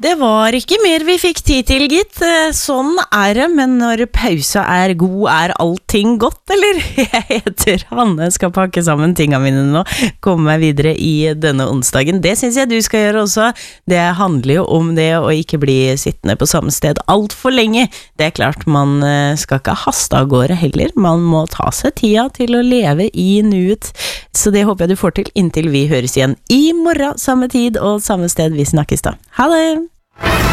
Det var ikke mer vi fikk tid til, gitt. Sånn det, men når pausa god, allting godt, eller? Jeg heter Hanne, skal pakke sammen tingene mine nå, komme meg videre i denne onsdagen. Det synes jeg du skal gjøre også. Det handler jo om det å ikke bli sittende på samme sted alt for lenge. Det klart, man skal ikke haste av gårde heller. Man må ta seg tida til å leve i nuet. Så det håper jeg du får til inntil vi høres igjen i morgen, samme tid og samme sted vi snakkes da. Ha det!